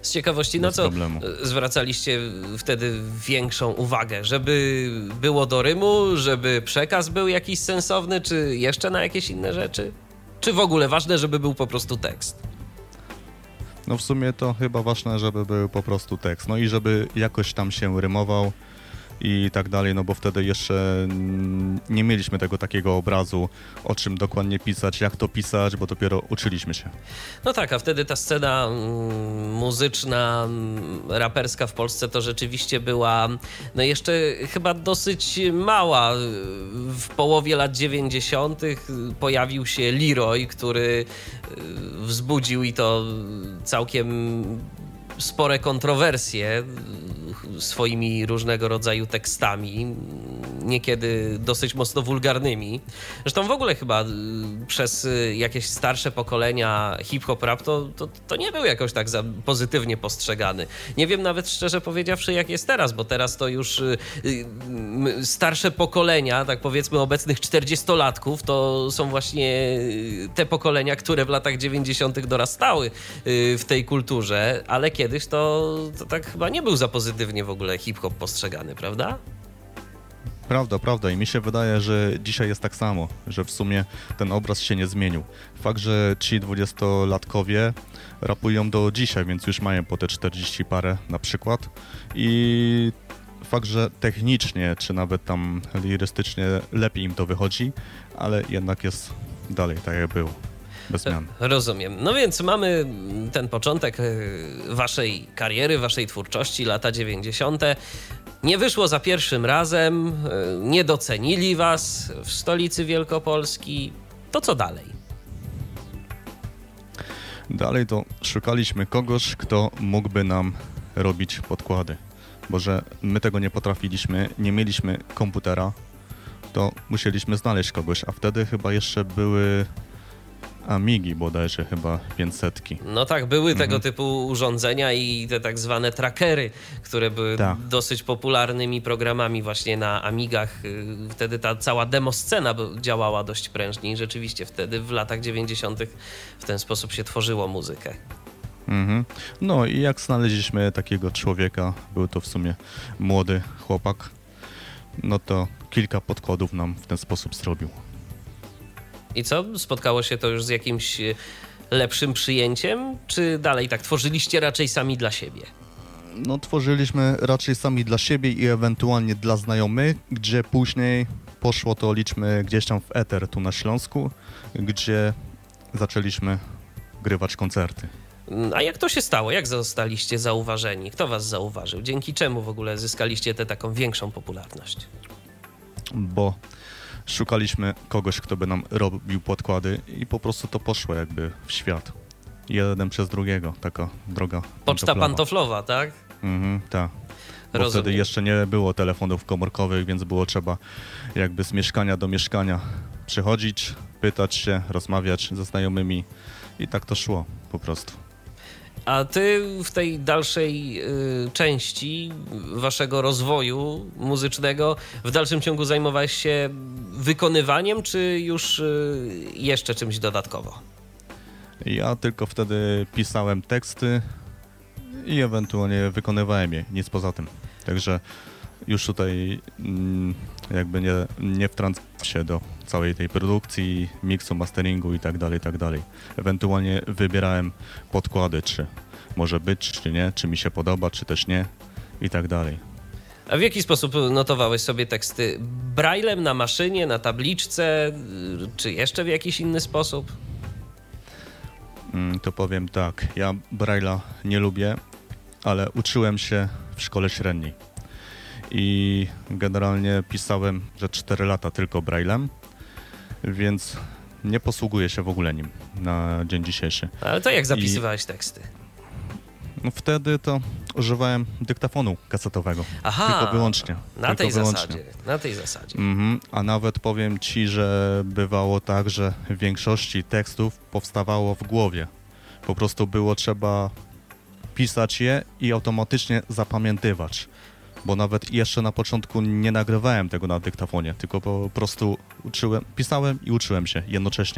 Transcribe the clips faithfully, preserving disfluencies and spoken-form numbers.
Z ciekawości, na co problemu. zwracaliście wtedy większą uwagę? Żeby było do rymu, żeby przekaz był jakiś sensowny, czy jeszcze na jakieś inne rzeczy? Czy w ogóle ważne, żeby był po prostu tekst? No w sumie to chyba ważne, żeby był po prostu tekst, no i żeby jakoś tam się rymował i tak dalej, no bo wtedy jeszcze nie mieliśmy tego takiego obrazu, o czym dokładnie pisać, jak to pisać, bo dopiero uczyliśmy się. No tak, a wtedy ta scena mm, muzyczna, mm, raperska w Polsce to rzeczywiście była no jeszcze chyba dosyć mała. W połowie lat dziewięćdziesiątych pojawił się Leroy, który wzbudził i to całkiem spore kontrowersje swoimi różnego rodzaju tekstami, niekiedy dosyć mocno wulgarnymi. Zresztą w ogóle chyba przez jakieś starsze pokolenia hip-hop rap to, to, to nie był jakoś tak za pozytywnie postrzegany. Nie wiem nawet szczerze powiedziawszy jak jest teraz, bo teraz to już starsze pokolenia, tak powiedzmy obecnych czterdziestolatków, to są właśnie te pokolenia, które w latach dziewięćdziesiątych dorastały w tej kulturze, ale kiedyś to, to tak chyba nie był za pozytywnie w ogóle hip-hop postrzegany, prawda? Prawda, prawda i mi się wydaje, że dzisiaj jest tak samo, że w sumie ten obraz się nie zmienił. Fakt, że ci dwudziestolatkowie rapują do dzisiaj, więc już mają po te czterdzieści parę na przykład i fakt, że technicznie czy nawet tam lirystycznie lepiej im to wychodzi, ale jednak jest dalej tak jak było. Bez zmian. Rozumiem. No więc mamy ten początek waszej kariery, waszej twórczości, lata dziewięćdziesiąte. Nie wyszło za pierwszym razem, nie docenili was w stolicy Wielkopolski. To co dalej? Dalej to szukaliśmy kogoś, kto mógłby nam robić podkłady, bo że my tego nie potrafiliśmy, nie mieliśmy komputera, to musieliśmy znaleźć kogoś, a wtedy chyba jeszcze były Amigi bodajże chyba pięćsetki. No tak, były mhm. tego typu urządzenia i te tak zwane trackery, które były tak. dosyć popularnymi programami właśnie na Amigach. Wtedy ta cała demoscena działała dość prężnie i rzeczywiście wtedy w latach dziewięćdziesiątych w ten sposób się tworzyło muzykę. Mhm. No i jak znaleźliśmy takiego człowieka, był to w sumie młody chłopak, no to kilka podkładów nam w ten sposób zrobił. I co? Spotkało się to już z jakimś lepszym przyjęciem? Czy dalej tak tworzyliście raczej sami dla siebie? No tworzyliśmy raczej sami dla siebie i ewentualnie dla znajomych, gdzie później poszło to liczmy gdzieś tam w eter tu na Śląsku, gdzie zaczęliśmy grywać koncerty. A jak to się stało? Jak zostaliście zauważeni? Kto was zauważył? Dzięki czemu w ogóle zyskaliście tę taką większą popularność? Bo szukaliśmy kogoś, kto by nam robił podkłady i po prostu to poszło jakby w świat. Jeden przez drugiego, taka droga Poczta pantoflowa, pantoflowa, tak? Mhm, tak. Bo Rozumiem. wtedy jeszcze nie było telefonów komórkowych, więc było trzeba jakby z mieszkania do mieszkania przychodzić, pytać się, rozmawiać ze znajomymi i tak to szło po prostu. A ty w tej dalszej y, części waszego rozwoju muzycznego w dalszym ciągu zajmowałeś się wykonywaniem, czy już y, jeszcze czymś dodatkowo? Ja tylko wtedy pisałem teksty i ewentualnie wykonywałem je, nic poza tym. Także już tutaj mm, jakby nie, nie wtrącam się do całej tej produkcji, miksu, masteringu i tak dalej, i tak dalej. Ewentualnie wybierałem podkłady, czy może być, czy nie, czy mi się podoba, czy też nie i tak dalej. A w jaki sposób notowałeś sobie teksty? Braillem, na maszynie, na tabliczce, y, czy jeszcze w jakiś inny sposób? Mm, to powiem tak, ja Braille'a nie lubię, ale uczyłem się w szkole średniej. I generalnie pisałem, że cztery lata tylko Braillem, więc nie posługuję się w ogóle nim na dzień dzisiejszy. Ale to jak zapisywałeś I... teksty? No wtedy to używałem dyktafonu kasetowego. Aha, tylko wyłącznie. na tylko tej wyłącznie. zasadzie. Na tej zasadzie. Mhm, a nawet powiem ci, że bywało tak, że w większości tekstów powstawało w głowie. Po prostu było trzeba pisać je i automatycznie zapamiętywać. Bo nawet jeszcze na początku nie nagrywałem tego na dyktafonie, tylko po prostu uczyłem, pisałem i uczyłem się jednocześnie.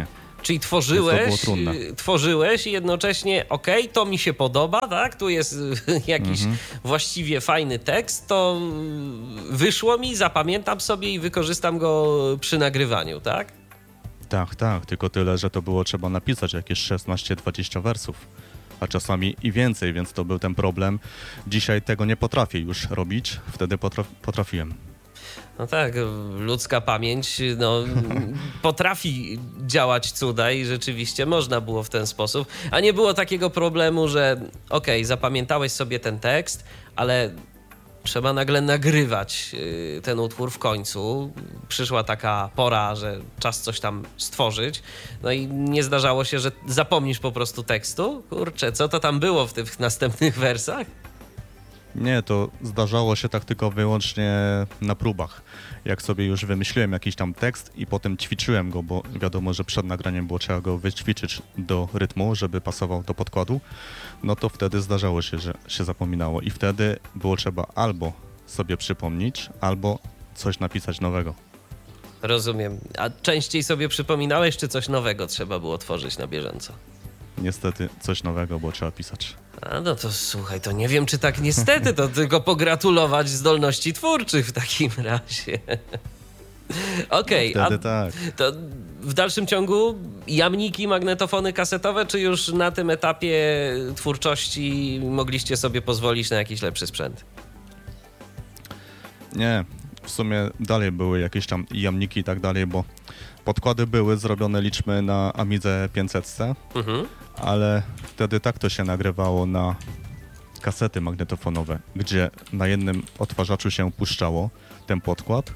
Czyli tworzyłeś, Więc to było trudne. tworzyłeś i jednocześnie okej, to mi się podoba, tak? Tu jest jakiś Mhm. właściwie fajny tekst, to wyszło mi, zapamiętam sobie i wykorzystam go przy nagrywaniu, tak? Tak, tak, tylko tyle, że to było trzeba napisać jakieś szesnaście dwadzieścia wersów, a czasami i więcej, więc to był ten problem. Dzisiaj tego nie potrafię już robić, wtedy potraf potrafiłem. No tak, ludzka pamięć no, potrafi działać cuda i rzeczywiście można było w ten sposób. A nie było takiego problemu, że okej, okay, zapamiętałeś sobie ten tekst, ale trzeba nagle nagrywać y, ten utwór w końcu. Przyszła taka pora, że czas coś tam stworzyć. No i nie zdarzało się, że zapomnisz po prostu tekstu? Kurczę, co to tam było w tych następnych wersach? Nie, to zdarzało się tak tylko wyłącznie na próbach. Jak sobie już wymyśliłem jakiś tam tekst i potem ćwiczyłem go, bo wiadomo, że przed nagraniem było trzeba go wyćwiczyć do rytmu, żeby pasował do podkładu, no to wtedy zdarzało się, że się zapominało i wtedy było trzeba albo sobie przypomnieć, albo coś napisać nowego. Rozumiem. A częściej sobie przypominałeś, czy coś nowego trzeba było tworzyć na bieżąco? Niestety coś nowego było trzeba pisać. A no to słuchaj, to nie wiem, czy tak niestety, to tylko pogratulować zdolności twórczych w takim razie. Okej, No, a wtedy tak. to w dalszym ciągu jamniki, magnetofony kasetowe, czy już na tym etapie twórczości mogliście sobie pozwolić na jakiś lepszy sprzęt? Nie, w sumie dalej były jakieś tam jamniki i tak dalej, bo podkłady były zrobione, liczmy, na Amidze pięćset, Mhm. ale wtedy tak to się nagrywało na kasety magnetofonowe, gdzie na jednym odtwarzaczu się puszczało ten podkład,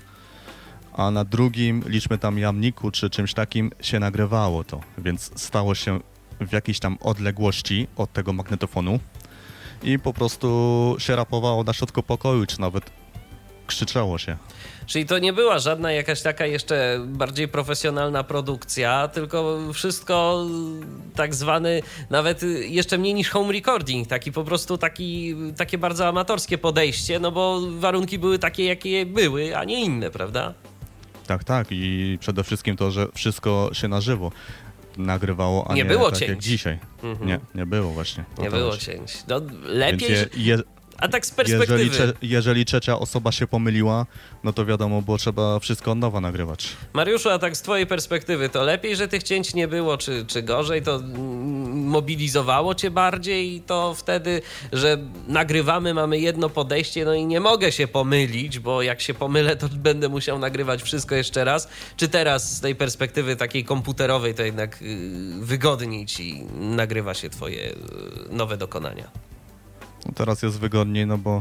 a na drugim, liczmy tam jamniku czy czymś takim, się nagrywało to, więc stało się w jakiejś tam odległości od tego magnetofonu i po prostu się rapowało na środku pokoju, czy nawet krzyczało się. Czyli to nie była żadna jakaś taka jeszcze bardziej profesjonalna produkcja, tylko wszystko tak zwany, nawet jeszcze mniej niż home recording, taki po prostu taki, takie bardzo amatorskie podejście, no bo warunki były takie, jakie były, a nie inne, prawda? Tak, tak i przede wszystkim to, że wszystko się na żywo nagrywało, a Nie nie, było tak cięć. jak dzisiaj. Mhm. Nie, nie było właśnie. O Nie to było chodzi. cięć. No, Więc lepiej, je, je, a tak z perspektywy. jeżeli, cze, jeżeli trzecia osoba się pomyliła, no to wiadomo, było trzeba wszystko od nowa nagrywać. Mariuszu, a tak z twojej perspektywy, to lepiej, że tych cięć nie było, czy, czy gorzej? To mm, mobilizowało cię bardziej? To wtedy, że nagrywamy, mamy jedno podejście, no i nie mogę się pomylić, bo jak się pomylę, to będę musiał nagrywać wszystko jeszcze raz. Czy teraz z tej perspektywy takiej komputerowej to jednak y, wygodniej ci nagrywa się twoje y, nowe dokonania? No teraz jest wygodniej, no bo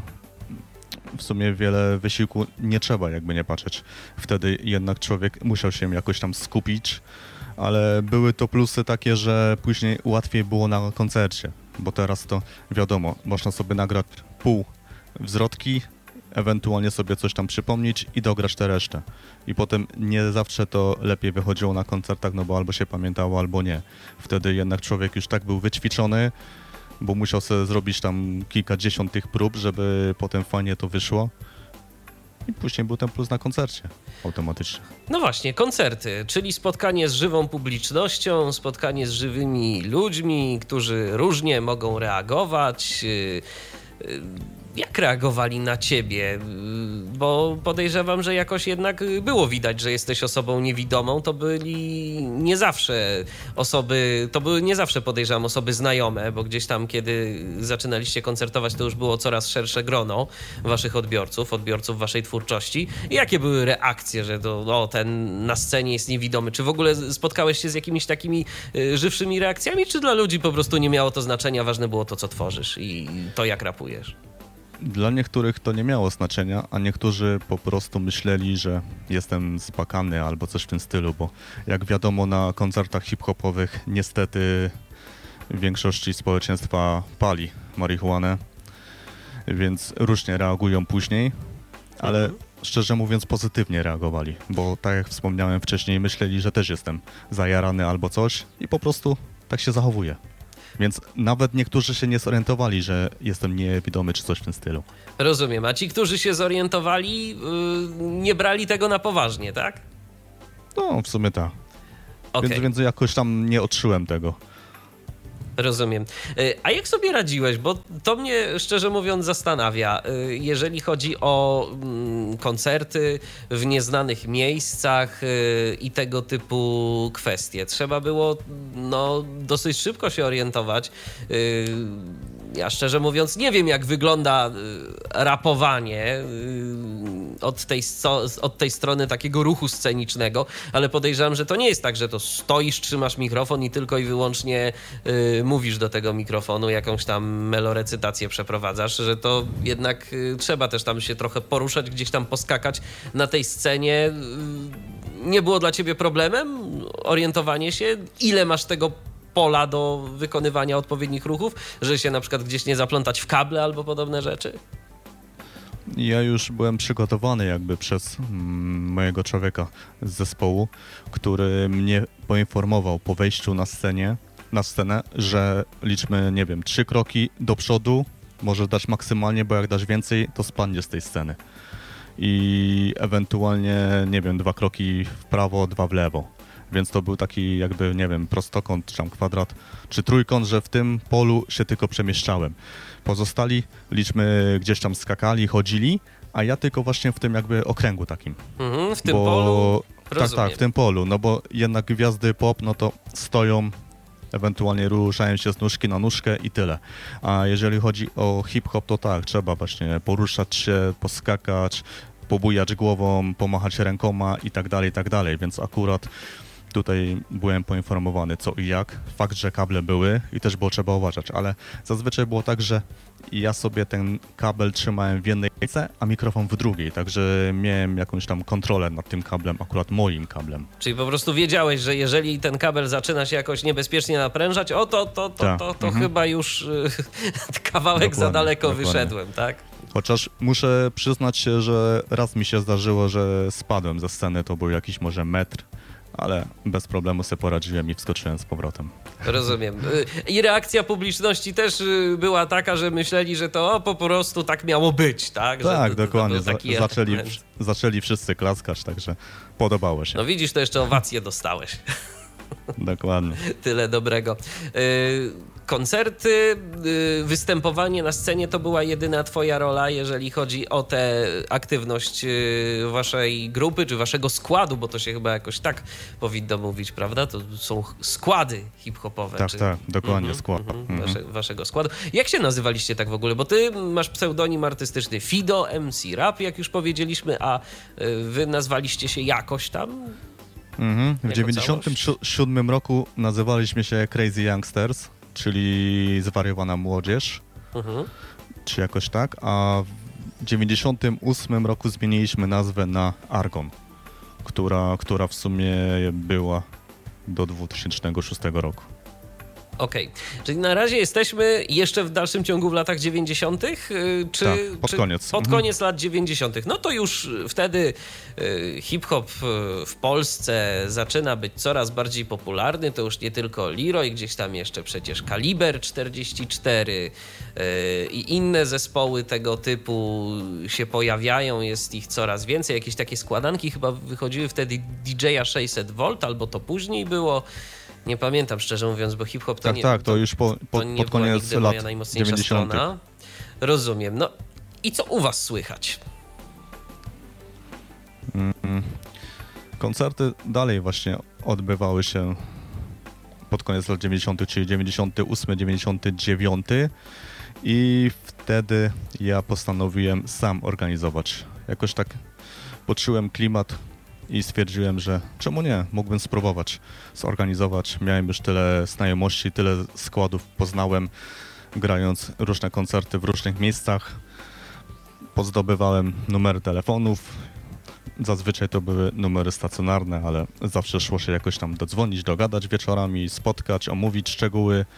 w sumie wiele wysiłku nie trzeba, jakby nie patrzeć. Wtedy jednak człowiek musiał się jakoś tam skupić, ale były to plusy takie, że później łatwiej było na koncercie, bo teraz to wiadomo, można sobie nagrać pół wzrodki, ewentualnie sobie coś tam przypomnieć i dograć tę resztę. I potem nie zawsze to lepiej wychodziło na koncertach, no bo albo się pamiętało, albo nie. Wtedy jednak człowiek już tak był wyćwiczony, bo musiał sobie zrobić tam kilkadziesiąt tych prób, żeby potem fajnie to wyszło. I później był ten plus na koncercie automatycznie. No właśnie, koncerty, czyli spotkanie z żywą publicznością, spotkanie z żywymi ludźmi, którzy różnie mogą reagować. Yy, yy, Jak reagowali na ciebie? Bo podejrzewam, że jakoś jednak było widać, że jesteś osobą niewidomą. To byli nie zawsze osoby, to były nie zawsze, podejrzewam, osoby znajome, bo gdzieś tam, kiedy zaczynaliście koncertować, to już było coraz szersze grono waszych odbiorców, odbiorców waszej twórczości. I jakie były reakcje, że to, o, ten na scenie jest niewidomy? Czy w ogóle spotkałeś się z jakimiś takimi y, żywszymi reakcjami, czy dla ludzi po prostu nie miało to znaczenia, ważne było to, co tworzysz i to, jak rapujesz? Dla niektórych to nie miało znaczenia, a niektórzy po prostu myśleli, że jestem spakany albo coś w tym stylu, bo jak wiadomo, na koncertach hip-hopowych niestety większości społeczeństwa pali marihuanę, więc różnie reagują później, ale Mhm. szczerze mówiąc pozytywnie reagowali, bo tak jak wspomniałem wcześniej, myśleli, że też jestem zajarany albo coś i po prostu tak się zachowuję. Więc nawet niektórzy się nie zorientowali, że jestem niewidomy czy coś w tym stylu. Rozumiem. A ci, którzy się zorientowali, yy, nie brali tego na poważnie, tak? No, w sumie tak. Okej. Więc, więc jakoś tam nie odczułem tego. Rozumiem. Y, A jak sobie radziłeś? Bo to mnie, szczerze mówiąc, zastanawia. Y, Jeżeli chodzi o mm, koncerty w nieznanych miejscach y, i tego typu kwestie. Trzeba było no, dosyć szybko się orientować. Y, Ja szczerze mówiąc nie wiem, jak wygląda y, rapowanie y, od tej, sco- od tej strony takiego ruchu scenicznego, ale podejrzewam, że to nie jest tak, że to stoisz, trzymasz mikrofon i tylko i wyłącznie y, mówisz do tego mikrofonu, jakąś tam melorecytację przeprowadzasz, że to jednak y, trzeba też tam się trochę poruszać, gdzieś tam poskakać na tej scenie. Y, Nie było dla ciebie problemem orientowanie się? Ile masz tego pola do wykonywania odpowiednich ruchów, że się na przykład gdzieś nie zaplątać w kable albo podobne rzeczy? Ja już byłem przygotowany jakby przez mm, mojego człowieka z zespołu, który mnie poinformował po wejściu na scenie, na scenę, że liczmy, nie wiem, trzy kroki do przodu, możesz dać maksymalnie, bo jak dasz więcej, to spadniesz z tej sceny. I ewentualnie, nie wiem, dwa kroki w prawo, dwa w lewo. Więc to był taki jakby, nie wiem, prostokąt, czy tam kwadrat, czy trójkąt, że w tym polu się tylko przemieszczałem. Pozostali, liczmy, gdzieś tam skakali, chodzili, a ja tylko właśnie w tym jakby okręgu takim. Mhm, w tym bo... polu? Tak, Rozumiem. tak, w tym polu, no bo jednak gwiazdy pop, no to stoją, ewentualnie ruszają się z nóżki na nóżkę i tyle. A jeżeli chodzi o hip-hop, to tak, trzeba właśnie poruszać się, poskakać, pobujać głową, pomachać rękoma i tak dalej, i tak dalej, więc akurat tutaj byłem poinformowany co i jak. Fakt, że kable były i też było trzeba uważać, ale zazwyczaj było tak, że ja sobie ten kabel trzymałem w jednej ręce, a mikrofon w drugiej, także miałem jakąś tam kontrolę nad tym kablem, akurat moim kablem. Czyli po prostu wiedziałeś, że jeżeli ten kabel zaczyna się jakoś niebezpiecznie naprężać, o to, to, to, Tak. to, to Mhm. chyba już y, kawałek za Dokładnie, daleko dokładnie. wyszedłem, tak? Chociaż muszę przyznać się, że raz mi się zdarzyło, że spadłem ze sceny, to był jakiś może metr, ale bez problemu sobie poradziłem i wskoczyłem z powrotem. Rozumiem. Y, I reakcja publiczności też y, była taka, że myśleli, że to o, po prostu tak miało być, tak? Że Tak, to- to dokładnie. był Za, taki zaczęli, element. zaczęli wszyscy klaskać, także podobało się. No widzisz, to jeszcze owację dostałeś. Dokładnie. Tyle dobrego. Y, Koncerty, y, występowanie na scenie to była jedyna twoja rola, jeżeli chodzi o tę aktywność y, waszej grupy, czy waszego składu, bo to się chyba jakoś tak powinno mówić, prawda? To są ch- składy hip-hopowe. Tak, czy... tak, dokładnie, Mhm, skład. mhm, Mhm. wasze, waszego składu. Jak się nazywaliście tak w ogóle? Bo ty masz pseudonim artystyczny Fido, M C Rap, jak już powiedzieliśmy, a y, wy nazwaliście się jakoś tam? Mhm. W Jako dziewięćdziesiątym siódmym roku nazywaliśmy się Crazy Youngsters, czyli zwariowana młodzież, Mhm. czy jakoś tak, a w dziewięćdziesiątym ósmym roku zmieniliśmy nazwę na Argon, która, która w sumie była do dwutysięcznego szóstego roku. Okej, czyli na razie jesteśmy jeszcze w dalszym ciągu w latach dziewięćdziesiątych? y, Czy, Tak, pod czy koniec. Pod Mhm. koniec lat dziewięćdziesiątych. No to już wtedy y, hip-hop y, w Polsce zaczyna być coraz bardziej popularny. To już nie tylko Leroy, gdzieś tam jeszcze przecież Kaliber czterdzieści cztery y, i inne zespoły tego typu się pojawiają. Jest ich coraz więcej. Jakieś takie składanki chyba wychodziły wtedy D J a sześćset volt, albo to później było. Nie pamiętam, szczerze mówiąc, bo hip-hop to Tak, nie... tak, to już po, po, to nie pod była koniec nigdy lat moja najmocniejsza dziewięćdziesiątych. strona. Rozumiem. No i co u was słychać? Koncerty dalej właśnie odbywały się pod koniec lat dziewięćdziesiątych, czyli dziewięćdziesiąty ósmy dziewięćdziesiąty dziewiąty i wtedy ja postanowiłem sam organizować. Jakoś tak poczułem klimat i stwierdziłem, że czemu nie, mógłbym spróbować zorganizować. Miałem już tyle znajomości, tyle składów poznałem, grając różne koncerty w różnych miejscach. Pozdobywałem numery telefonów. Zazwyczaj to były numery stacjonarne, ale zawsze szło się jakoś tam dodzwonić, dogadać wieczorami, spotkać, omówić szczegóły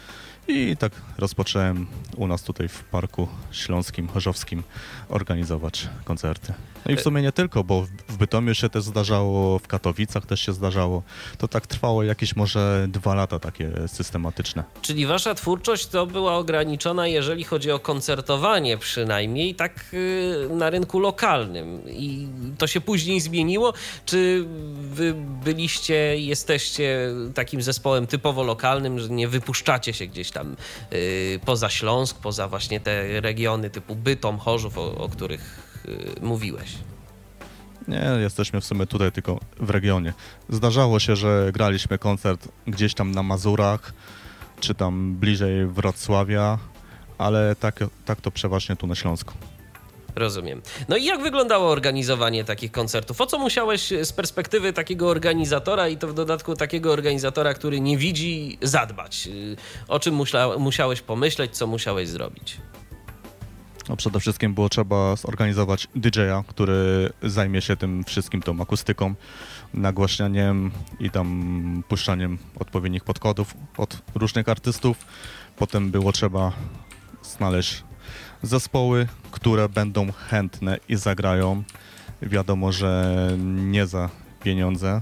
I tak rozpocząłem u nas tutaj w Parku Śląskim, Chorzowskim organizować koncerty. No i w sumie nie tylko, bo w Bytomiu się też zdarzało, w Katowicach też się zdarzało. To tak trwało jakieś może dwa lata takie systematyczne. Czyli wasza twórczość to była ograniczona, jeżeli chodzi o koncertowanie przynajmniej, tak yy, na rynku lokalnym. I to się później zmieniło? Czy wy byliście, jesteście takim zespołem typowo lokalnym, że nie wypuszczacie się gdzieś tam yy, poza Śląsk, poza właśnie te regiony typu Bytom, Chorzów, o, o których yy, mówiłeś? Nie, jesteśmy w sumie tutaj tylko w regionie. Zdarzało się, że graliśmy koncert gdzieś tam na Mazurach, czy tam bliżej Wrocławia, ale tak, tak to przeważnie tu na Śląsku. Rozumiem. No i jak wyglądało organizowanie takich koncertów? O co musiałeś z perspektywy takiego organizatora i to w dodatku takiego organizatora, który nie widzi, zadbać? O czym musla, musiałeś pomyśleć, co musiałeś zrobić? No przede wszystkim było trzeba zorganizować D J a, który zajmie się tym wszystkim, tą akustyką, nagłaśnianiem i tam puszczaniem odpowiednich podkładów od różnych artystów. Potem było trzeba znaleźć zespoły, które będą chętne i zagrają. Wiadomo, że nie za pieniądze.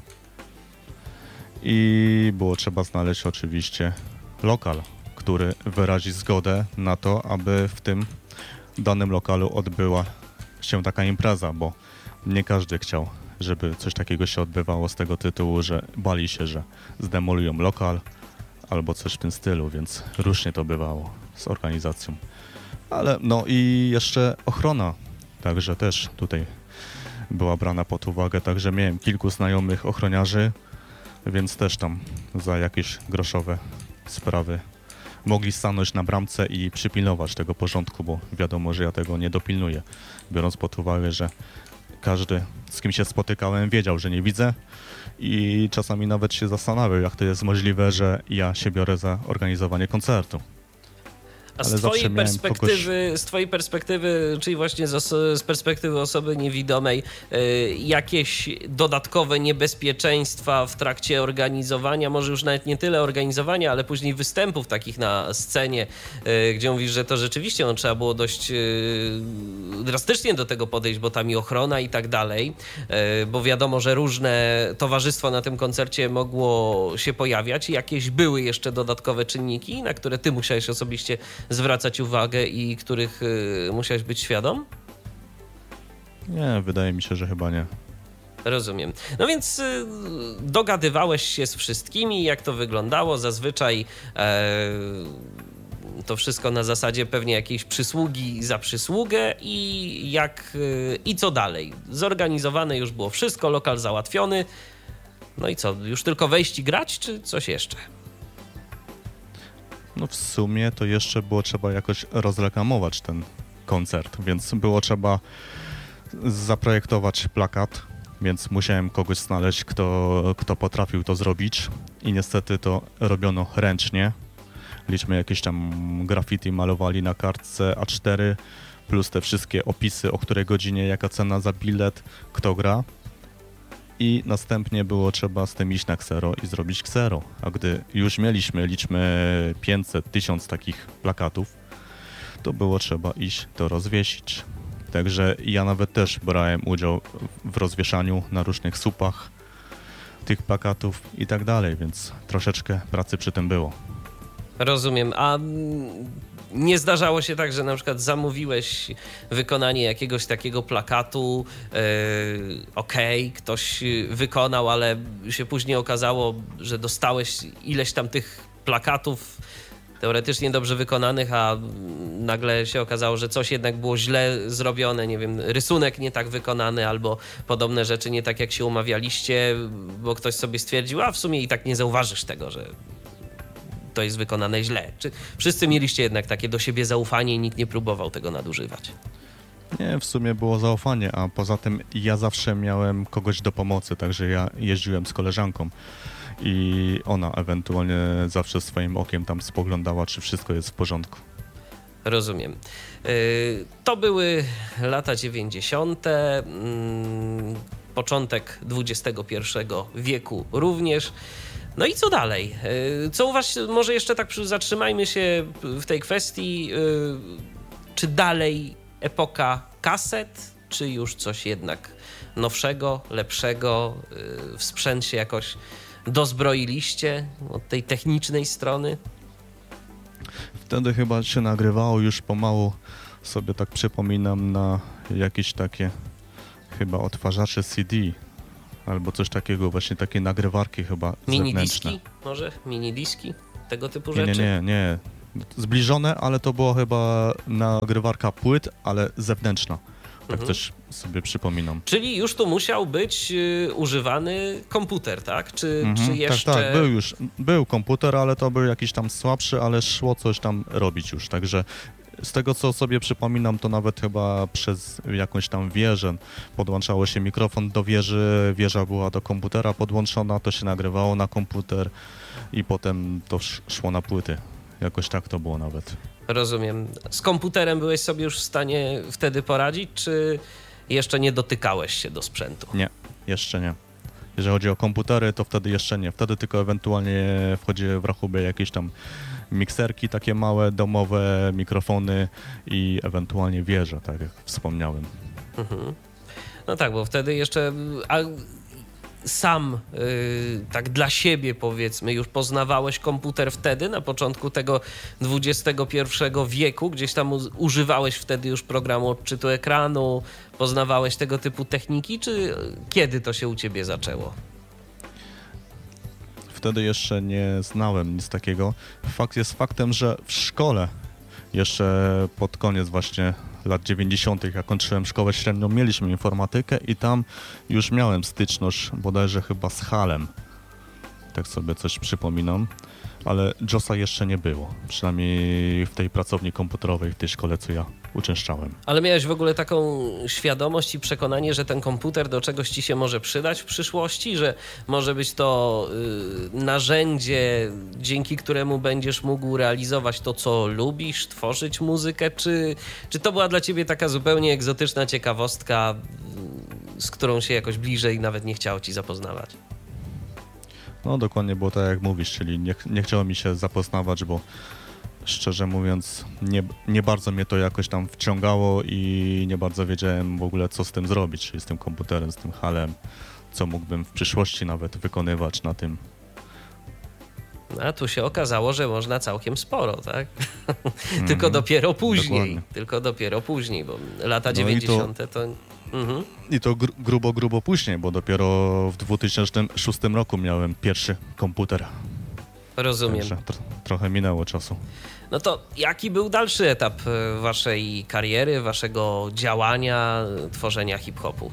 I było trzeba znaleźć oczywiście lokal, który wyrazi zgodę na to, aby w tym danym lokalu odbyła się taka impreza, bo nie każdy chciał, żeby coś takiego się odbywało z tego tytułu, że bali się, że zdemolują lokal albo coś w tym stylu, więc różnie to bywało z organizacją. Ale no i jeszcze ochrona, także też tutaj była brana pod uwagę, także miałem kilku znajomych ochroniarzy, więc też tam za jakieś groszowe sprawy mogli stanąć na bramce i przypilnować tego porządku, bo wiadomo, że ja tego nie dopilnuję, biorąc pod uwagę, że każdy, z kim się spotykałem, wiedział, że nie widzę i czasami nawet się zastanawiał, jak to jest możliwe, że ja się biorę za organizowanie koncertu. A z twojej, perspektywy, kogoś... z twojej perspektywy, czyli właśnie z, oso- z perspektywy osoby niewidomej, yy, jakieś dodatkowe niebezpieczeństwa w trakcie organizowania, może już nawet nie tyle organizowania, ale później występów takich na scenie, yy, gdzie mówisz, że to rzeczywiście no, trzeba było dość yy, drastycznie do tego podejść, bo tam i ochrona i tak dalej, yy, bo wiadomo, że różne towarzystwa na tym koncercie mogło się pojawiać i jakieś były jeszcze dodatkowe czynniki, na które ty musiałeś osobiście zwracać uwagę i których y, musiałeś być świadom? Nie, wydaje mi się, że chyba nie. Rozumiem. No więc y, dogadywałeś się z wszystkimi, jak to wyglądało. Zazwyczaj e, to wszystko na zasadzie pewnie jakiejś przysługi za przysługę i jak y, i co dalej. Zorganizowane już było wszystko, lokal załatwiony. No i co, już tylko wejść i grać, czy coś jeszcze? No w sumie to jeszcze było trzeba jakoś rozreklamować ten koncert, więc było trzeba zaprojektować plakat, więc musiałem kogoś znaleźć, kto, kto potrafił to zrobić i niestety to robiono ręcznie. Liczmy jakieś tam graffiti malowali na kartce A cztery, plus te wszystkie opisy, o której godzinie, jaka cena za bilet, kto gra. I następnie było trzeba z tym iść na ksero i zrobić ksero. A gdy już mieliśmy, liczmy pięćset, tysiąc takich plakatów, to było trzeba iść to rozwiesić. Także ja nawet też brałem udział w rozwieszaniu na różnych słupach tych plakatów i tak dalej, więc troszeczkę pracy przy tym było. Rozumiem. A nie zdarzało się tak, że na przykład zamówiłeś wykonanie jakiegoś takiego plakatu, yy, okej, okay, ktoś wykonał, ale się później okazało, że dostałeś ileś tam tych plakatów teoretycznie dobrze wykonanych, a nagle się okazało, że coś jednak było źle zrobione, nie wiem, rysunek nie tak wykonany albo podobne rzeczy nie tak jak się umawialiście, bo ktoś sobie stwierdził, a w sumie i tak nie zauważysz tego, że to jest wykonane źle. Czy wszyscy mieliście jednak takie do siebie zaufanie i nikt nie próbował tego nadużywać? Nie, w sumie było zaufanie, a poza tym ja zawsze miałem kogoś do pomocy, także ja jeździłem z koleżanką i ona ewentualnie zawsze swoim okiem tam spoglądała, czy wszystko jest w porządku. Rozumiem. To były lata dziewięćdziesiąte, początek dwudziestego pierwszego wieku również. No i co dalej? Co u was, może jeszcze tak zatrzymajmy się w tej kwestii, czy dalej epoka kaset, czy już coś jednak nowszego, lepszego, w sprzęt się jakoś dozbroiliście od tej technicznej strony? Wtedy chyba się nagrywało już pomału, sobie tak przypominam, na jakieś takie chyba odtwarzacze C D albo coś takiego, właśnie takie nagrywarki chyba Mini zewnętrzne. diski może? Mini diski? Tego typu Nie, rzeczy? nie, nie, nie. Zbliżone, ale to była chyba nagrywarka płyt, ale zewnętrzna. Tak Mhm. też sobie przypominam. Czyli już tu musiał być y, używany komputer, tak? Czy, Mhm, czy jeszcze... Tak, tak, był już, był komputer, ale to był jakiś tam słabszy, ale szło coś tam robić już, także z tego, co sobie przypominam, to nawet chyba przez jakąś tam wieżę podłączało się mikrofon do wieży, wieża była do komputera podłączona, to się nagrywało na komputer i potem to sz- szło na płyty. Jakoś tak to było nawet. Rozumiem. Z komputerem byłeś sobie już w stanie wtedy poradzić, czy jeszcze nie dotykałeś się do sprzętu? Nie, jeszcze nie. Jeżeli chodzi o komputery, to wtedy jeszcze nie. Wtedy tylko ewentualnie wchodziły w rachubę jakieś tam mikserki takie małe, domowe, mikrofony i ewentualnie wieże, tak jak wspomniałem. Mhm. No tak, bo wtedy jeszcze... A sam yy, tak dla siebie, powiedzmy, już poznawałeś komputer wtedy, na początku tego dwudziestego pierwszego wieku, gdzieś tam u- używałeś wtedy już programu odczytu ekranu, poznawałeś tego typu techniki, czy kiedy to się u ciebie zaczęło? Wtedy jeszcze nie znałem nic takiego. Fakt jest faktem, że w szkole jeszcze pod koniec właśnie lat dziewięćdziesiątych, jak kończyłem szkołę średnią, mieliśmy informatykę i tam już miałem styczność bodajże chyba z Halem. Tak sobie coś przypominam, ale JOSa jeszcze nie było, przynajmniej w tej pracowni komputerowej, w tej szkole, co ja uczęszczałem. Ale miałeś w ogóle taką świadomość i przekonanie, że ten komputer do czegoś ci się może przydać w przyszłości, że może być to y, narzędzie, dzięki któremu będziesz mógł realizować to, co lubisz, tworzyć muzykę, czy, czy to była dla ciebie taka zupełnie egzotyczna ciekawostka, y, z którą się jakoś bliżej nawet nie chciało ci zapoznawać? No dokładnie było tak, jak mówisz, czyli nie, nie chciało mi się zapoznawać, bo szczerze mówiąc nie, nie bardzo mnie to jakoś tam wciągało i nie bardzo wiedziałem w ogóle, co z tym zrobić, czyli z tym komputerem, z tym Halem, co mógłbym w przyszłości nawet wykonywać na tym. A tu się okazało, że można całkiem sporo, tak? Mhm, tylko dopiero później, dokładnie. tylko dopiero później, bo lata No i to- dziewięćdziesiąte to... Mhm. I to gr- grubo, grubo później, bo dopiero w dwutysięcznym szóstym roku miałem pierwszy komputer. Rozumiem. Także tr- trochę minęło czasu. No to jaki był dalszy etap e, waszej kariery, waszego działania, e, tworzenia hip-hopu?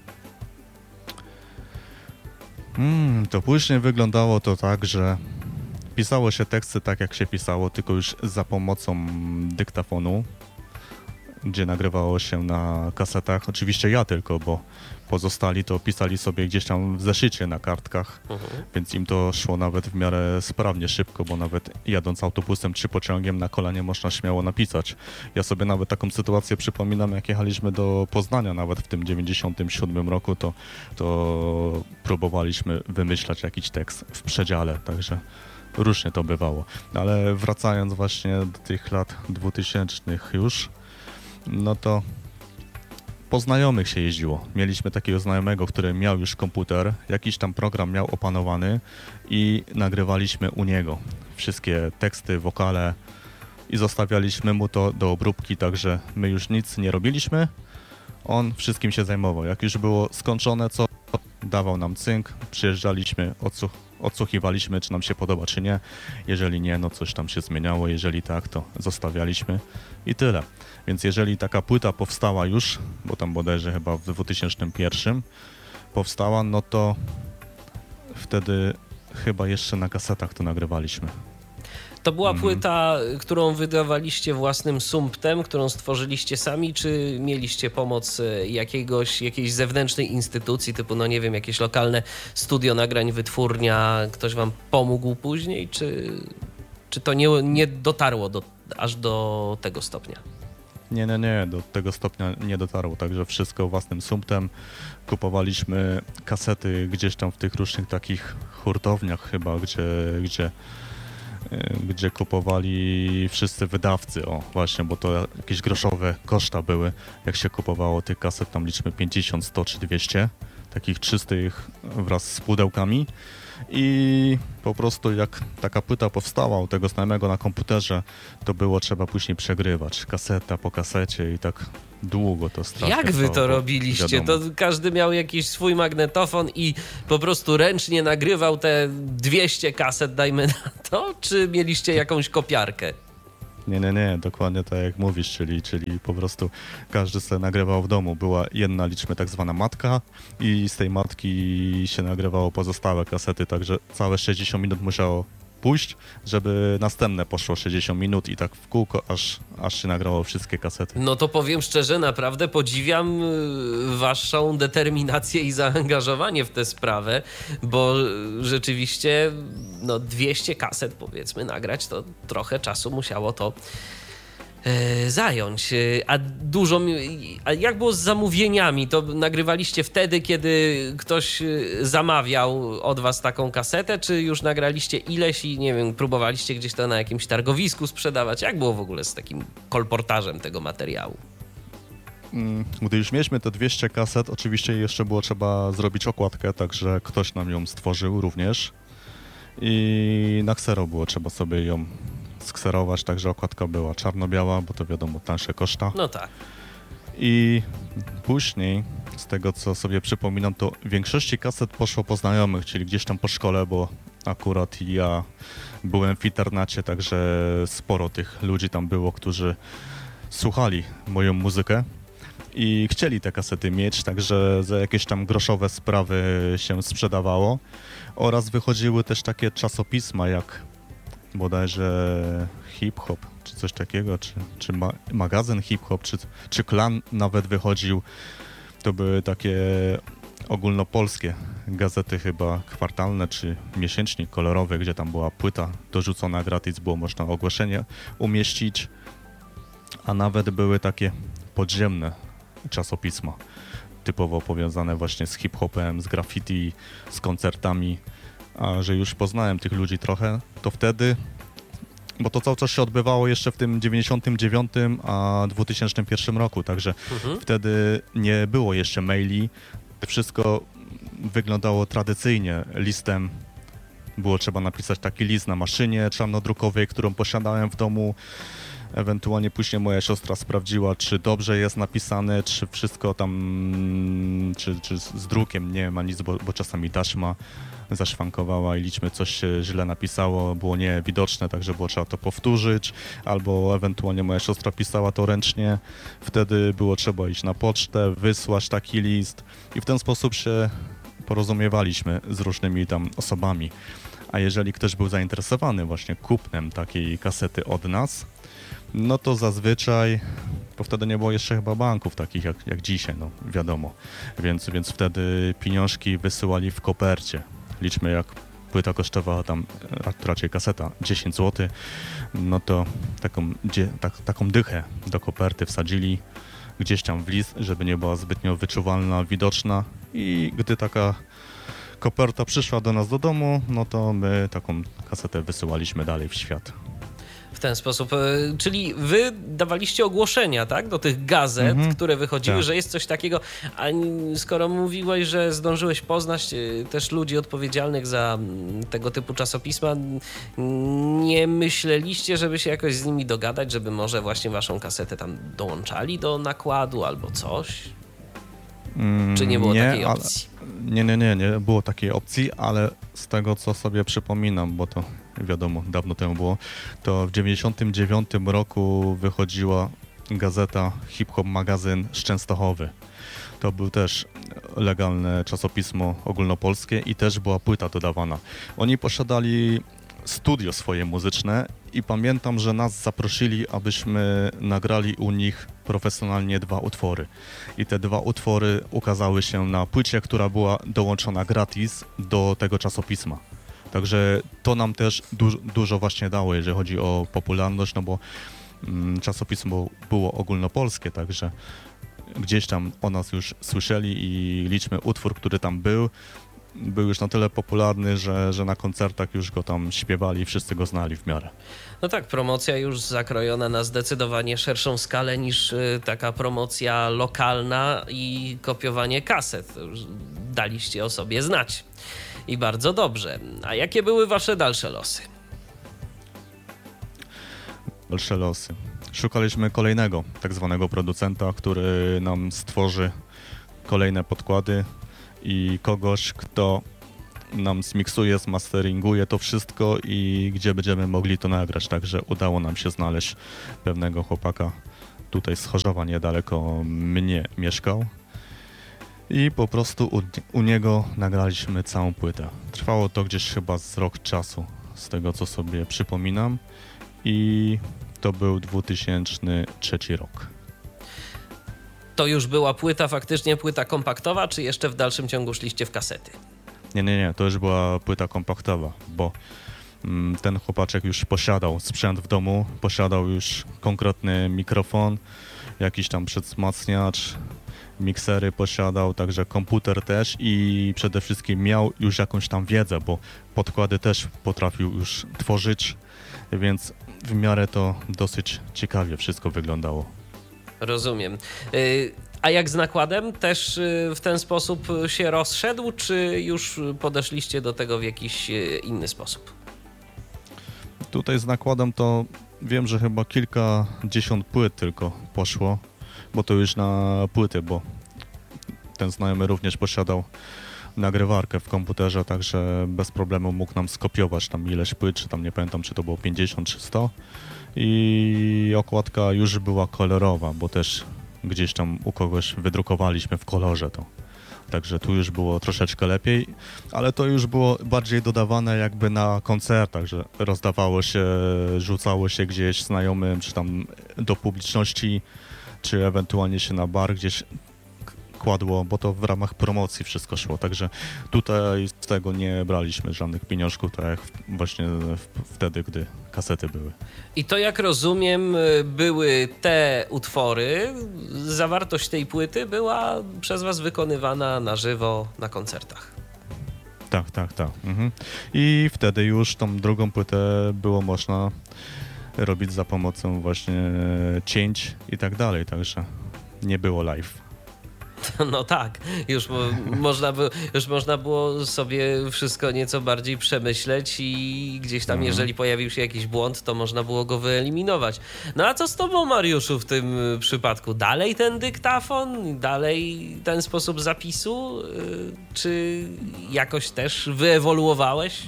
Mm, to później wyglądało to tak, że pisało się teksty tak, jak się pisało, tylko już za pomocą dyktafonu, gdzie nagrywało się na kasetach. Oczywiście ja tylko, bo pozostali to pisali sobie gdzieś tam w zeszycie na kartkach, Mhm. więc im to szło nawet w miarę sprawnie, szybko, bo nawet jadąc autobusem czy pociągiem na kolanie można śmiało napisać. Ja sobie nawet taką sytuację przypominam, jak jechaliśmy do Poznania, nawet w tym dziewięćdziesiątym siódmym roku, to, to próbowaliśmy wymyślać jakiś tekst w przedziale, także różnie to bywało. Ale wracając właśnie do tych lat dwutysięcznych już, no to po znajomych się jeździło. Mieliśmy takiego znajomego, który miał już komputer, jakiś tam program miał opanowany i nagrywaliśmy u niego wszystkie teksty, wokale i zostawialiśmy mu to do obróbki, także my już nic nie robiliśmy, on wszystkim się zajmował. Jak już było skończone, co dawał nam cynk, przyjeżdżaliśmy, odsłuch odsłuchiwaliśmy, czy nam się podoba, czy nie. Jeżeli nie, no coś tam się zmieniało, jeżeli tak, to zostawialiśmy i tyle. Więc jeżeli taka płyta powstała już, bo tam bodajże chyba w dwutysięcznym pierwszym powstała, no to wtedy chyba jeszcze na kasetach to nagrywaliśmy. To była Mhm. płyta, którą wydawaliście własnym sumptem, którą stworzyliście sami, czy mieliście pomoc e, jakiegoś, jakiejś zewnętrznej instytucji, typu, no nie wiem, jakieś lokalne studio nagrań, wytwórnia, ktoś wam pomógł później, czy, czy to nie, nie dotarło do, aż do tego stopnia? Nie, nie, nie, do tego stopnia nie dotarło, także wszystko własnym sumptem. Kupowaliśmy kasety gdzieś tam w tych różnych takich hurtowniach chyba, gdzie, gdzie, e, gdzie kupowali wszyscy wydawcy, o właśnie, bo to jakieś groszowe koszta były, jak się kupowało tych kaset, tam liczmy pięćdziesiąt, sto czy dwieście, takich czystych wraz z pudełkami. I po prostu jak taka płyta powstała u tego znajomego na komputerze, to było trzeba później przegrywać, kaseta po kasecie i tak długo to strasznie Jak wy to trwało, robiliście? wiadomo. To każdy miał jakiś swój magnetofon i po prostu ręcznie nagrywał te dwieście kaset, dajmy na to? Czy mieliście jakąś kopiarkę? Nie, nie, nie, dokładnie tak jak mówisz, czyli, czyli po prostu każdy sobie nagrywał w domu. Była jedna, liczmy, tak zwana matka i z tej matki się nagrywało pozostałe kasety, także całe sześćdziesiąt minut musiało pójść, żeby następne poszło sześćdziesiąt minut i tak w kółko, aż, aż się nagrało wszystkie kasety. No to powiem szczerze, naprawdę podziwiam y, waszą determinację i zaangażowanie w tę sprawę, bo y, rzeczywiście no dwieście kaset powiedzmy nagrać, to trochę czasu musiało to y, zająć. Y, A dużo, mi- a jak było z zamówieniami? To nagrywaliście wtedy, kiedy ktoś y, zamawiał od was taką kasetę, czy już nagraliście ileś i nie wiem, próbowaliście gdzieś to na jakimś targowisku sprzedawać? Jak było w ogóle z takim kolportażem tego materiału? Mm, Gdy już mieliśmy te dwieście kaset, oczywiście jeszcze było trzeba zrobić okładkę, także ktoś nam ją stworzył również i na ksero było trzeba sobie ją skserować, także okładka była czarno-biała, bo to wiadomo, tańsze koszta. No tak. I później, z tego co sobie przypominam, to w większości kaset poszło po znajomych, czyli gdzieś tam po szkole, bo akurat ja byłem w internacie, także sporo tych ludzi tam było, którzy słuchali moją muzykę i chcieli te kasety mieć, także za jakieś tam groszowe sprawy się sprzedawało. Oraz wychodziły też takie czasopisma jak bodajże hip-hop, czy coś takiego, czy, czy ma, magazyn hip-hop, czy, czy Klan nawet wychodził. To były takie ogólnopolskie gazety chyba kwartalne, czy miesięcznik kolorowy, gdzie tam była płyta dorzucona gratis, było można ogłoszenie umieścić, a nawet były takie podziemne czasopisma, typowo powiązane właśnie z hip-hopem, z graffiti, z koncertami. A że już poznałem tych ludzi trochę, to wtedy, bo to cały czas się odbywało jeszcze w tym dziewięćdziesiątym dziewiątym a dwutysięcznym pierwszym roku, także Mhm. wtedy nie było jeszcze maili, wszystko wyglądało tradycyjnie, listem. Było trzeba napisać taki list na maszynie czarnodrukowej, którą posiadałem w domu. Ewentualnie później moja siostra sprawdziła, czy dobrze jest napisane, czy wszystko tam, czy, czy z drukiem nie ma nic, bo, bo czasami taśma zaszwankowała i liczmy coś się źle napisało, było niewidoczne, także było trzeba to powtórzyć, albo ewentualnie moja siostra pisała to ręcznie, wtedy było trzeba iść na pocztę, wysłać taki list i w ten sposób się porozumiewaliśmy z różnymi tam osobami. A jeżeli ktoś był zainteresowany właśnie kupnem takiej kasety od nas, no to zazwyczaj, bo wtedy nie było jeszcze chyba banków takich jak, jak dzisiaj, no wiadomo, więc, więc wtedy pieniążki wysyłali w kopercie. Liczmy, jak płyta kosztowała tam, a raczej kaseta, dziesięć złotych, no to taką, dzie, tak, taką dychę do koperty wsadzili gdzieś tam w list, żeby nie była zbytnio wyczuwalna, widoczna i gdy taka koperta przyszła do nas do domu, no to my taką kasetę wysyłaliśmy dalej w świat. W ten sposób, e, czyli wy dawaliście ogłoszenia, tak, do tych gazet, Mhm. które wychodziły, Tak. że jest coś takiego, a n- skoro mówiłeś, że zdążyłeś poznać e, też ludzi odpowiedzialnych za mm, tego typu czasopisma, n- nie myśleliście, żeby się jakoś z nimi dogadać, żeby może właśnie waszą kasetę tam dołączali do nakładu albo coś? Mm, Czy nie było takiej ale- opcji? Nie, nie, nie, nie było takiej opcji, ale z tego co sobie przypominam, bo to wiadomo, dawno temu było, to w dziewięćdziesiątym dziewiątym roku wychodziła gazeta Hip Hop Magazyn z Częstochowy. To był też legalne czasopismo ogólnopolskie i też była płyta dodawana. Oni posiadali studio swoje muzyczne i pamiętam, że nas zaprosili, abyśmy nagrali u nich profesjonalnie dwa utwory. I te dwa utwory ukazały się na płycie, która była dołączona gratis do tego czasopisma. Także to nam też du- dużo właśnie dało, jeżeli chodzi o popularność, no bo Czasopismo było ogólnopolskie, także gdzieś tam o nas już słyszeli i liczmy utwór, który tam był, był już na tyle popularny, że, że na koncertach już go tam śpiewali i wszyscy go znali w miarę. No tak, promocja już zakrojona na zdecydowanie szerszą skalę niż y, taka promocja lokalna i kopiowanie kaset. To już daliście o sobie znać. I bardzo dobrze. A jakie były wasze dalsze losy? Dalsze losy. Szukaliśmy kolejnego tak zwanego producenta, który nam stworzy kolejne podkłady i kogoś, kto nam zmiksuje, zmasteringuje to wszystko i gdzie będziemy mogli to nagrać. Także udało nam się znaleźć pewnego chłopaka tutaj z Chorzowa, niedaleko mnie mieszkał. I po prostu u, u niego nagraliśmy całą płytę. Trwało to gdzieś chyba z rok czasu, z tego co sobie przypominam. I to był dwa tysiące trzeci rok. To już była płyta, faktycznie płyta kompaktowa, czy jeszcze w dalszym ciągu szliście w kasety? Nie, nie, nie, to już była płyta kompaktowa, bo mm, ten chłopaczek już posiadał sprzęt w domu, posiadał już konkretny mikrofon, jakiś tam przedwzmacniacz, miksery posiadał, także komputer też i przede wszystkim miał już jakąś tam wiedzę, bo podkłady też potrafił już tworzyć, więc w miarę to dosyć ciekawie wszystko wyglądało. Rozumiem. Y, a jak z nakładem? Też y, w ten sposób się rozszedł, czy już podeszliście do tego w jakiś y, inny sposób? Tutaj z nakładem to wiem, że chyba kilkadziesiąt płyt tylko poszło, bo to już na płyty, bo ten znajomy również posiadał nagrywarkę w komputerze, także bez problemu mógł nam skopiować tam ileś płyt, czy tam nie pamiętam, czy to było pięćdziesiąt czy sto i okładka już była kolorowa, bo też gdzieś tam u kogoś wydrukowaliśmy w kolorze to. Także tu już było troszeczkę lepiej, ale to już było bardziej dodawane jakby na koncertach, że rozdawało się, rzucało się gdzieś znajomym, czy tam do publiczności, czy ewentualnie się na bar gdzieś kładło, bo to w ramach promocji wszystko szło, także tutaj z tego nie braliśmy żadnych pieniążków, tak jak właśnie wtedy, gdy kasety były. I to, jak rozumiem, były te utwory, zawartość tej płyty była przez was wykonywana na żywo na koncertach. Tak, tak, tak. Mhm. I wtedy już tą drugą płytę było można robić za pomocą właśnie cięć i tak dalej, także nie było live. No tak, już, mo, można by, już można było sobie wszystko nieco bardziej przemyśleć i gdzieś tam, mhm. jeżeli pojawił się jakiś błąd, to można było go wyeliminować. No a co z tobą, Mariuszu, w tym przypadku? Dalej ten dyktafon? Dalej ten sposób zapisu? Czy jakoś też wyewoluowałeś?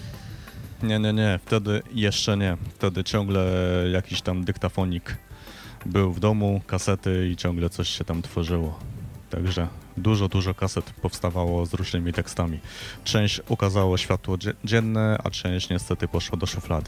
Nie, nie, nie, wtedy jeszcze nie. Wtedy ciągle jakiś tam dyktafonik był w domu, kasety i ciągle coś się tam tworzyło. Także dużo, dużo kaset powstawało z różnymi tekstami. Część ukazało światło dzienne, a część niestety poszła do szuflady.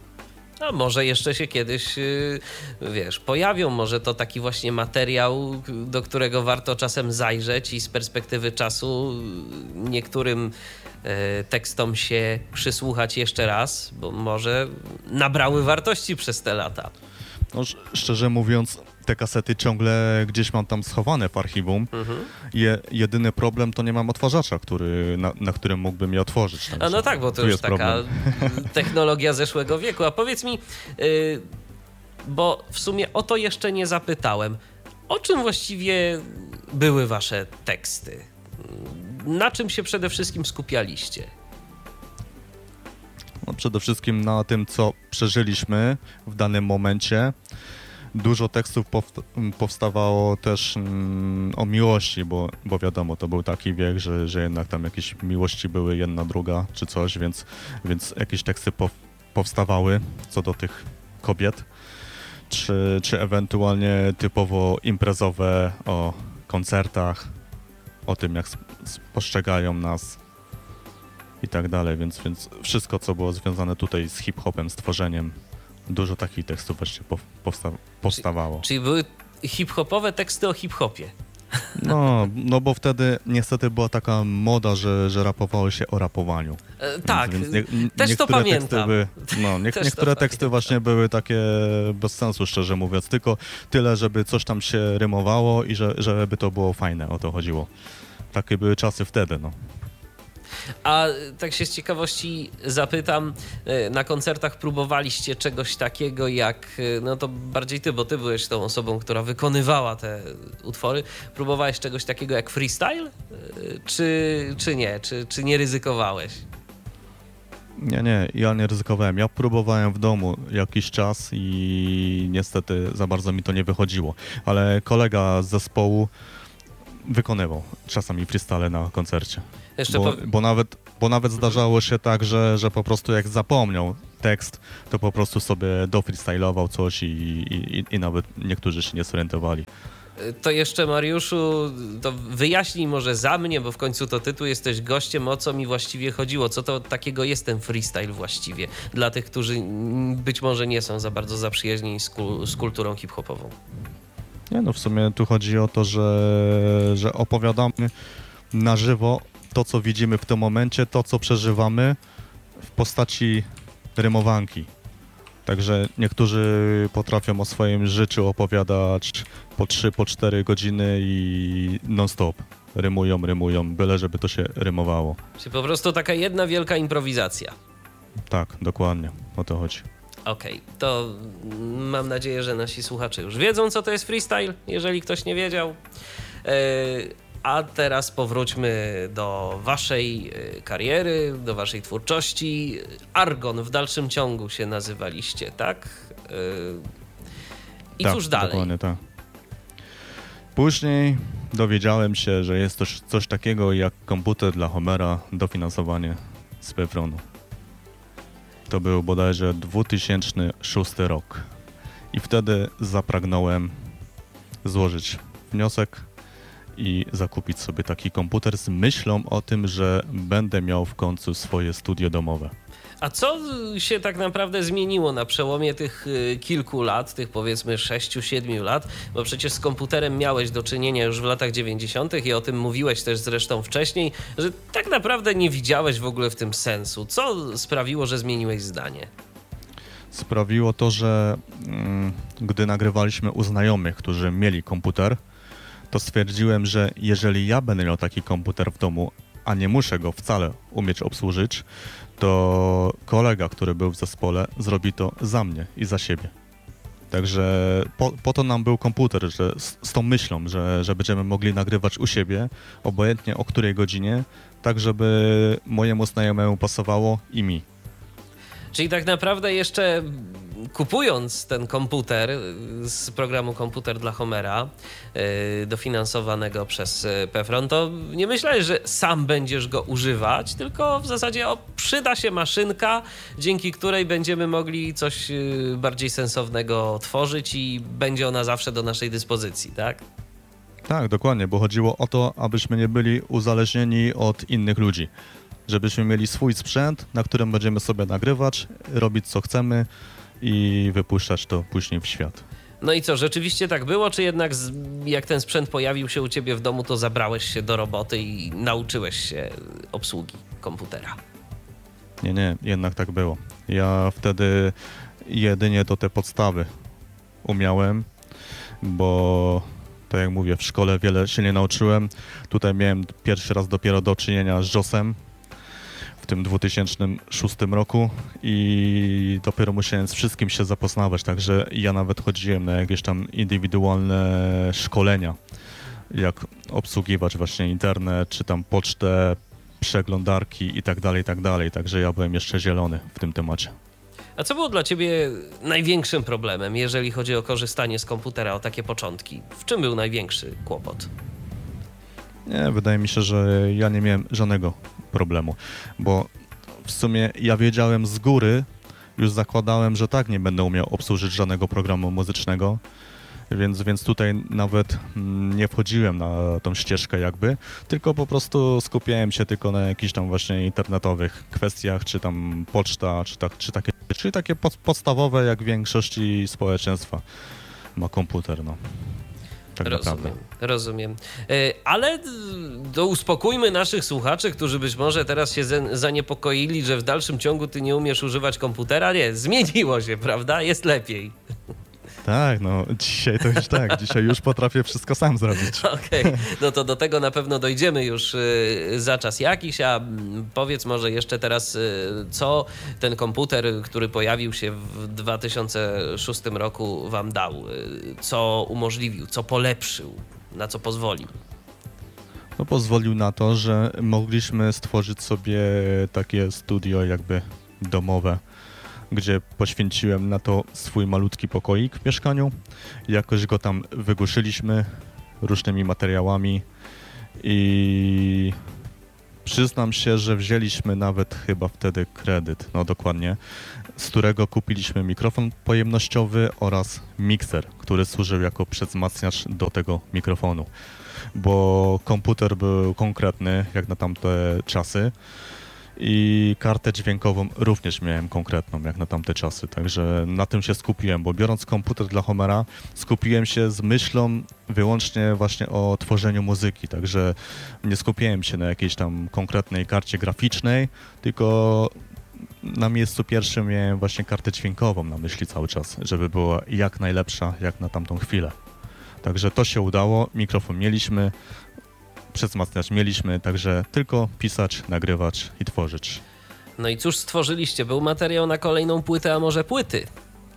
A może jeszcze się kiedyś, wiesz, pojawią, może to taki właśnie materiał, do którego warto czasem zajrzeć i z perspektywy czasu niektórym tekstom się przysłuchać jeszcze raz, bo może nabrały wartości przez te lata. No, szczerze mówiąc, te kasety ciągle gdzieś mam tam schowane w archiwum. Mhm. Je, jedyny problem to nie mam odtwarzacza, który, na, na którym mógłbym je otworzyć. A no tak, bo to już taka problem. Technologia zeszłego wieku. A powiedz mi, yy, bo w sumie o to jeszcze nie zapytałem, o czym właściwie były wasze teksty? Na czym się przede wszystkim skupialiście? No, przede wszystkim na tym, co przeżyliśmy w danym momencie. Dużo tekstów powstawało też mm, o miłości, bo, bo wiadomo, to był taki wiek, że, że jednak tam jakieś miłości były jedna, druga czy coś, więc, więc jakieś teksty po, powstawały co do tych kobiet, czy, czy ewentualnie typowo imprezowe o koncertach, o tym, jak postrzegają nas i tak dalej, więc, więc wszystko, co było związane tutaj z hip-hopem, z tworzeniem, dużo takich tekstów właśnie powsta- powstawało. Czyli, czyli były hip-hopowe teksty o hip-hopie. No, no bo wtedy niestety była taka moda, że, że rapowało się o rapowaniu. E, tak, Więc, więc nie, też to niektóre pamiętam. Teksty były, no, nie, Też to niektóre teksty pamiętam. właśnie były takie bez sensu, szczerze mówiąc. Tylko tyle, żeby coś tam się rymowało i że, żeby to było fajne, o to chodziło. Takie były czasy wtedy, no. A tak się z ciekawości zapytam, e, na koncertach próbowaliście czegoś takiego jak, e, no to bardziej ty, bo ty byłeś tą osobą, która wykonywała te utwory. Próbowałeś czegoś takiego jak freestyle? E, Czy, czy nie? Czy, czy nie ryzykowałeś? Nie, nie, ja nie ryzykowałem. Ja próbowałem w domu jakiś czas i niestety za bardzo mi to nie wychodziło. Ale kolega z zespołu wykonywał czasami freestyle na koncercie. Jeszcze Bo, po... bo, nawet, bo nawet zdarzało się tak, że, że po prostu jak zapomniał tekst, to po prostu sobie dofreestylował coś i, i, i nawet niektórzy się nie zorientowali. To jeszcze, Mariuszu, to wyjaśnij może za mnie, bo w końcu to ty tu jesteś gościem, o co mi właściwie chodziło. Co to takiego jest ten freestyle właściwie dla tych, którzy być może nie są za bardzo zaprzyjaźnieni z, kul- z kulturą hip-hopową? Nie no, w sumie tu chodzi o to, że, że opowiadamy na żywo to, co widzimy w tym momencie, to, co przeżywamy w postaci rymowanki. Także niektórzy potrafią o swoim życiu opowiadać po trzy, po cztery godziny i non-stop. Rymują, rymują, byle żeby to się rymowało. Czyli po prostu taka jedna wielka improwizacja. Tak, dokładnie, o to chodzi. Okej, to mam nadzieję, że nasi słuchacze już wiedzą, co to jest freestyle, jeżeli ktoś nie wiedział. Yy, A teraz powróćmy do waszej y, kariery, do waszej twórczości. Argon w dalszym ciągu się nazywaliście, tak? Yy, I tak, cóż dalej? Dokładnie, tak. Później dowiedziałem się, że jest coś, coś takiego jak komputer dla Homera, dofinansowanie z Pewronu. To był bodajże dwa tysiące szósty rok. I wtedy zapragnąłem złożyć wniosek i zakupić sobie taki komputer z myślą o tym, że będę miał w końcu swoje studio domowe. A co się tak naprawdę zmieniło na przełomie tych y, kilku lat, tych powiedzmy sześciu, siedmiu lat? Bo przecież z komputerem miałeś do czynienia już w latach dziewięćdziesiątych i o tym mówiłeś też zresztą wcześniej, że tak naprawdę nie widziałeś w ogóle w tym sensu. Co sprawiło, że zmieniłeś zdanie? Sprawiło to, że mm, gdy nagrywaliśmy u znajomych, którzy mieli komputer, to stwierdziłem, że jeżeli ja będę miał taki komputer w domu, a nie muszę go wcale umieć obsłużyć, to kolega, który był w zespole, zrobi to za mnie i za siebie. Także po, po to nam był komputer, że z, z tą myślą, że, że będziemy mogli nagrywać u siebie, obojętnie o której godzinie, tak żeby mojemu znajomemu pasowało i mi. Czyli tak naprawdę jeszcze kupując ten komputer z programu Komputer dla Homera, yy, dofinansowanego przez Pewron, to nie myślałeś, że sam będziesz go używać, tylko w zasadzie o, przyda się maszynka, dzięki której będziemy mogli coś yy, bardziej sensownego tworzyć i będzie ona zawsze do naszej dyspozycji, tak? Tak, dokładnie, bo chodziło o to, abyśmy nie byli uzależnieni od innych ludzi. Żebyśmy mieli swój sprzęt, na którym będziemy sobie nagrywać, robić co chcemy i wypuszczać to później w świat. No i co, rzeczywiście tak było, czy jednak z, jak ten sprzęt pojawił się u ciebie w domu, to zabrałeś się do roboty i nauczyłeś się obsługi komputera? Nie, nie, jednak tak było. Ja wtedy jedynie to te podstawy umiałem, bo tak jak mówię, w szkole wiele się nie nauczyłem. Tutaj miałem pierwszy raz dopiero do czynienia z JOS-em w tym dwa tysiące szóstym roku i dopiero musiałem z wszystkim się zapoznawać, także ja nawet chodziłem na jakieś tam indywidualne szkolenia, jak obsługiwać właśnie internet, czy tam pocztę, przeglądarki i tak dalej, i tak dalej, także ja byłem jeszcze zielony w tym temacie. A co było dla ciebie największym problemem, jeżeli chodzi o korzystanie z komputera, o takie początki? W czym był największy kłopot? Nie, wydaje mi się, że ja nie miałem żadnego problemu, bo w sumie ja wiedziałem z góry, już zakładałem, że tak nie będę umiał obsłużyć żadnego programu muzycznego, więc, więc tutaj nawet nie wchodziłem na tą ścieżkę jakby, tylko po prostu skupiałem się tylko na jakichś tam właśnie internetowych kwestiach, czy tam poczta, czy, tak, czy takie, czy takie pod, podstawowe, jak w większości społeczeństwa ma komputer, no. tak rozumiem, naprawdę. Rozumiem. Ale to uspokójmy naszych słuchaczy, którzy być może teraz się zaniepokoili, że w dalszym ciągu ty nie umiesz używać komputera. Nie, zmieniło się, prawda? Jest lepiej. Tak, no dzisiaj to już tak, dzisiaj już potrafię wszystko sam zrobić. Okej, okay. No to do tego na pewno dojdziemy już y, za czas jakiś, a powiedz może jeszcze teraz, y, co ten komputer, który pojawił się w dwa tysiące szóstym roku wam dał, y, co umożliwił, co polepszył, na co pozwolił? No pozwolił na to, że mogliśmy stworzyć sobie takie studio jakby domowe, gdzie poświęciłem na to swój malutki pokoik w mieszkaniu. Jakoś go tam wygłuszyliśmy różnymi materiałami i przyznam się, że wzięliśmy nawet chyba wtedy kredyt, no dokładnie, z którego kupiliśmy mikrofon pojemnościowy oraz mikser, który służył jako przewzmacniacz do tego mikrofonu, bo komputer był konkretny jak na tamte czasy. I kartę dźwiękową również miałem konkretną, jak na tamte czasy, także na tym się skupiłem, bo biorąc komputer dla Homera, skupiłem się z myślą wyłącznie właśnie o tworzeniu muzyki, także nie skupiałem się na jakiejś tam konkretnej karcie graficznej, tylko na miejscu pierwszym miałem właśnie kartę dźwiękową na myśli cały czas, żeby była jak najlepsza, jak na tamtą chwilę. Także to się udało, mikrofon mieliśmy, przewzmacniacz mieliśmy, także tylko pisać, nagrywać i tworzyć. No i cóż stworzyliście? Był materiał na kolejną płytę, a może płyty?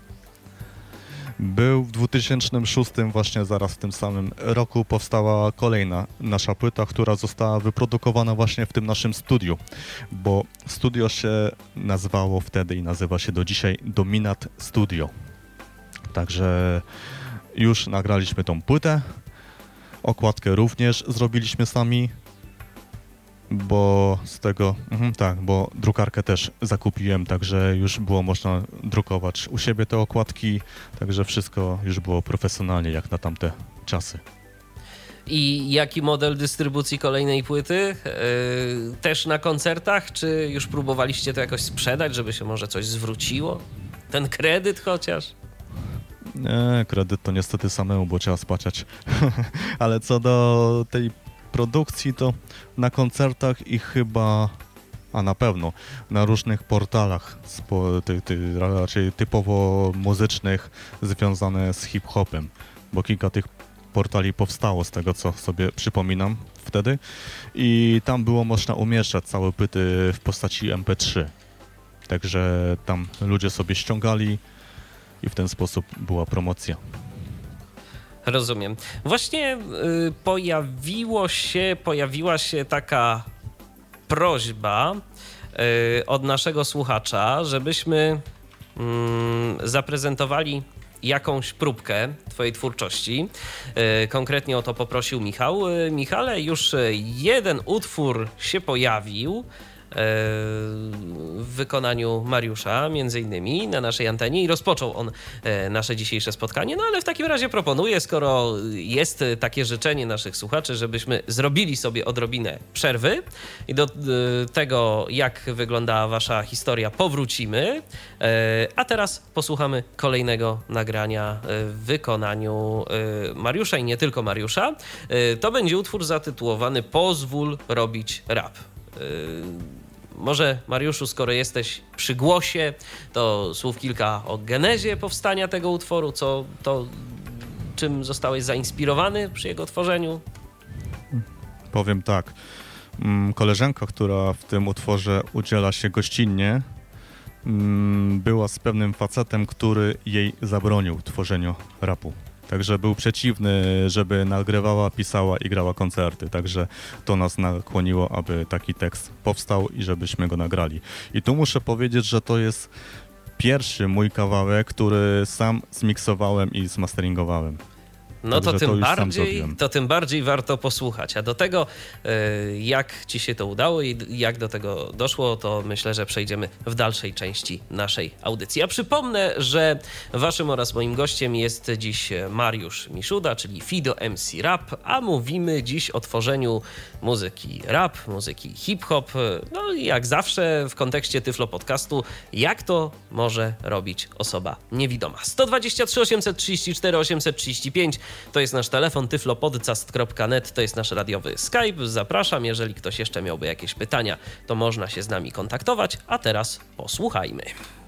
Był w dwa tysiące szóstym, właśnie zaraz w tym samym roku powstała kolejna nasza płyta, która została wyprodukowana właśnie w tym naszym studiu, bo studio się nazywało wtedy i nazywa się do dzisiaj Dominat Studio. Także już nagraliśmy tą płytę. Okładkę również zrobiliśmy sami, bo z tego, mhm, tak, bo drukarkę też zakupiłem, także już było można drukować u siebie te okładki, także wszystko już było profesjonalnie jak na tamte czasy. I jaki model dystrybucji kolejnej płyty? Yy, też na koncertach, czy już próbowaliście to jakoś sprzedać, żeby się może coś zwróciło? Ten kredyt chociaż? Nie, kredyt to niestety samemu, bo trzeba spłacić. Ale co do tej produkcji, to na koncertach i chyba, a na pewno, na różnych portalach, spo, ty, ty, raczej typowo muzycznych, związane z hip-hopem, bo kilka tych portali powstało z tego, co sobie przypominam wtedy i tam było można umieszczać całe płyty w postaci em pe trzy. Także tam ludzie sobie ściągali i w ten sposób była promocja. Rozumiem. Właśnie y, pojawiło się, pojawiła się taka prośba y, od naszego słuchacza, żebyśmy y, zaprezentowali jakąś próbkę twojej twórczości. Y, konkretnie o to poprosił Michał. Y, Michale, już jeden utwór się pojawił w wykonaniu Mariusza, między innymi na naszej antenie, i rozpoczął on nasze dzisiejsze spotkanie. No ale w takim razie proponuję, skoro jest takie życzenie naszych słuchaczy, żebyśmy zrobili sobie odrobinę przerwy i do tego, jak wyglądała wasza historia, powrócimy. A teraz posłuchamy kolejnego nagrania w wykonaniu Mariusza i nie tylko Mariusza. To będzie utwór zatytułowany Pozwól robić rap. Może, Mariuszu, skoro jesteś przy głosie, to słów kilka o genezie powstania tego utworu, co to, czym zostałeś zainspirowany przy jego tworzeniu? Powiem tak, koleżanka, która w tym utworze udziela się gościnnie, była z pewnym facetem, który jej zabronił tworzeniu rapu. Także był przeciwny, żeby nagrywała, pisała i grała koncerty. Także to nas nakłoniło, aby taki tekst powstał i żebyśmy go nagrali. I tu muszę powiedzieć, że to jest pierwszy mój kawałek, który sam zmiksowałem i zmasteringowałem. No to tym, bardziej, to tym bardziej warto posłuchać. A do tego, jak ci się to udało i jak do tego doszło, to myślę, że przejdziemy w dalszej części naszej audycji. Ja przypomnę, że waszym oraz moim gościem jest dziś Mariusz Miszuda, czyli Fido em ce Rap, a mówimy dziś o tworzeniu muzyki rap, muzyki hip-hop. No i jak zawsze w kontekście Tyflo Podcastu, jak to może robić osoba niewidoma. sto dwadzieścia trzy osiemset trzydzieści cztery osiemset trzydzieści pięć To jest nasz telefon, tyflopodcast kropka net, to jest nasz radiowy Skype. Zapraszam, jeżeli ktoś jeszcze miałby jakieś pytania, to można się z nami kontaktować, a teraz posłuchajmy.